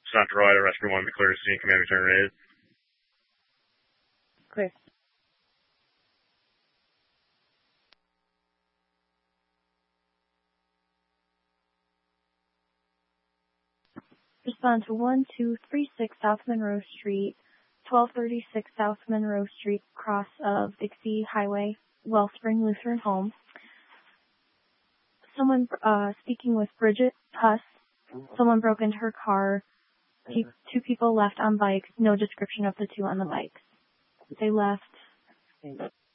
Sonata Rider, Rescue 1, clear to scene, command return rated. Clear. Respond to 1236 South Monroe Street, 1236 South Monroe Street, cross of Dixie Highway, Wellspring Lutheran Home. Someone speaking with Bridget Huss. Someone broke into her car. Two people left on bikes. No description of the two on the bikes. They left